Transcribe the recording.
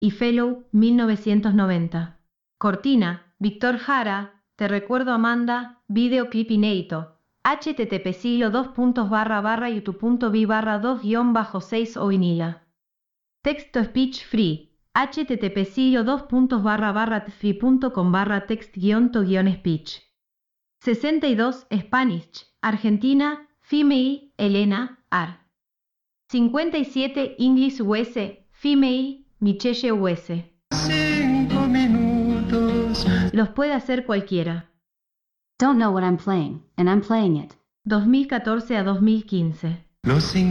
y Fellow, 1990. Cortina, Víctor Jara, Te recuerdo Amanda, videoclip inédito. http://youtube.v/2-6 o vinila. Texto speech free. http://tfi.com/text-to-speech. 62 Spanish, Argentina, female, Elena, ar. 57 English US, female, Michelle US. 5 minutos. Los puede hacer cualquiera. Don't know what I'm playing, and I'm playing it. 2014 a 2015. Los